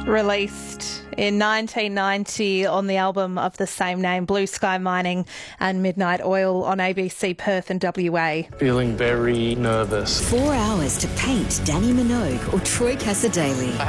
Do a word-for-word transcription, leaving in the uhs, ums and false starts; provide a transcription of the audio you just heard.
Released in nineteen ninety on the album of the same name, Blue Sky Mining and Midnight Oil on A B C Perth and W A. Feeling very nervous. Four hours to paint Danny Minogue or Troy Cassar-Daley.